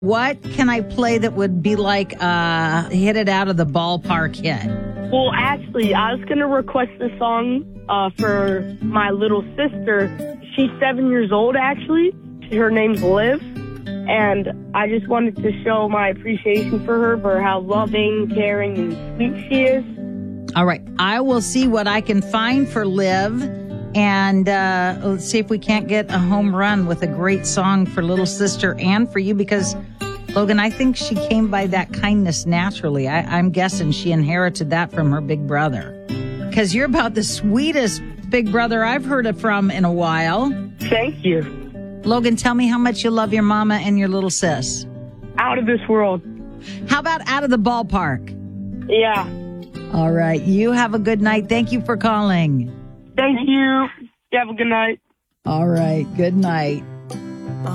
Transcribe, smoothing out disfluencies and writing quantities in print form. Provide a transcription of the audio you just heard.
What can I play that would be like hit it out of the ballpark hit? Well, actually, I was going to request a song for my little sister. She's 7 years old, actually. Her name's Liv. And I just wanted to show my appreciation for how loving, caring, and sweet she is. All right. I will see what I can find for Liv. And let's see if we can't get a home run with a great song for little sister and for you. Because, Logan, I think she came by that kindness naturally. I'm guessing she inherited that from her big brother. Because you're about the sweetest big brother I've heard it from in a while. Thank you. Logan, tell me how much you love your mama and your little sis. Out of this world. How about out of the ballpark? Yeah. All right. You have a good night. Thank you for calling. Thank you. You have a good night. All right. Good night.